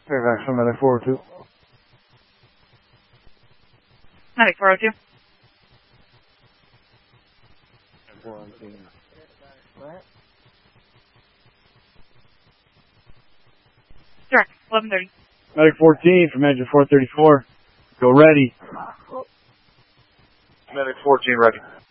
Fairfax, medic 402. Medic 402. Direct, 1130. Medic 14 from engine 434. Go ready. Medic 14 ready.